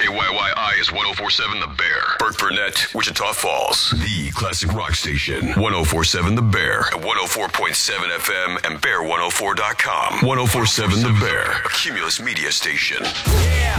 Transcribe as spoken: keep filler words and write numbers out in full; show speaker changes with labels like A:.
A: K Y Y I is one oh four point seven The Bear. Burt Burnett, Wichita Falls. The classic rock station. one oh four point seven The Bear. At one oh four point seven F M and bear one oh four dot com. one oh four point seven The Bear. A Cumulus media station.